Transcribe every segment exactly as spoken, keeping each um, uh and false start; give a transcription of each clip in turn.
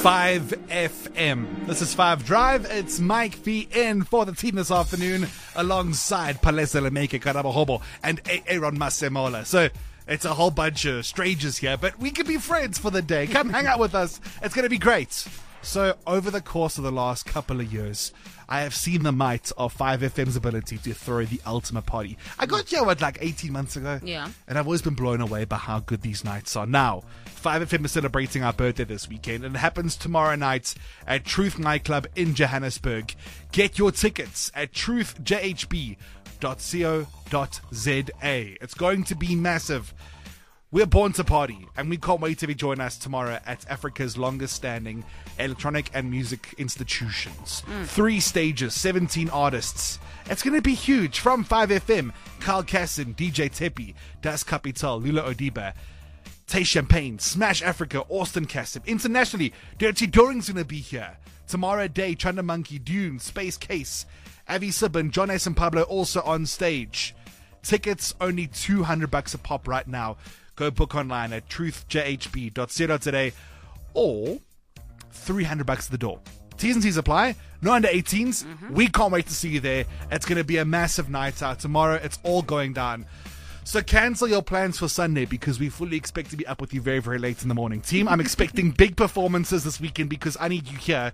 five F M. This is five Drive. It's Mike V in for the team this afternoon alongside Palesa Lemeke Karabahobo and Aaron Masemola. So it's a whole bunch of strangers here, but we can be friends for the day. Come hang out with us. It's going to be great. So over the course of the last couple of years, I have seen the might of five F M's ability to throw the ultimate party. I got here, what, like eighteen months ago? Yeah. And I've always been blown away by how good these nights are. Now, five F M is celebrating our birthday this weekend, and it happens tomorrow night at Truth Nightclub in Johannesburg. Get your tickets at truth j h b dot co dot z a. It's going to be massive. We're born to party, and we can't wait to be join us tomorrow at Africa's longest standing electronic and music institutions. Mm. Three stages, seventeen artists. It's going to be huge. From five F M, Carl Cassin, D J Tepi, Das Capital, Lula Odiba, Tay Champagne, Smash Africa, Austin Cassim. Internationally, Dirty Doring's going to be here. Tomorrow Day, Chanda Monkey, Dune, Space Case, Avi Sibin, John S. and Pablo also on stage. Tickets only two hundred bucks a pop right now. Go book online at truth j h b dot co dot z a or three hundred bucks at the door. T's and C's apply. No under eighteens. Mm-hmm. We can't wait to see you there. It's going to be a massive night out. Tomorrow, it's all going down. So cancel your plans for Sunday because we fully expect to be up with you very, very late in the morning. Team, I'm expecting big performances this weekend because I need you here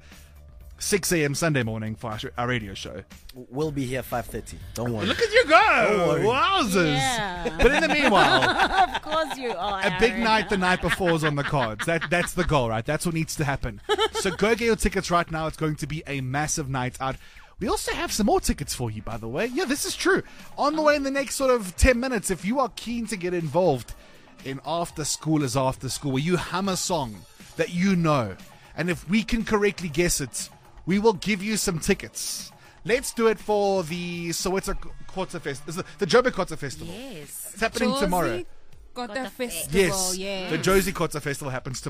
six a.m. Sunday morning for our, our radio show. We'll be here five thirty. Don't worry. Look at you go. Wowzers. Yeah. But in the meanwhile, Of course you are. a big Aaron. night the night before is on the cards. That That's the goal, right? That's what needs to happen. So go get your tickets right now. It's going to be a massive night out. We also have some more tickets for you, by the way. Yeah, this is true. On the way in the next sort of ten minutes, if you are keen to get involved in After School is After School, where you hum a song that you know, and if we can correctly guess it, we will give you some tickets. Let's do it for the Soweto Quarter Fest. Is it the Joburg Quarter Festival? Yes. It's happening Josie tomorrow. Got Got a a festival, Yes, yeah. the Josie Quarter Festival happens tomorrow.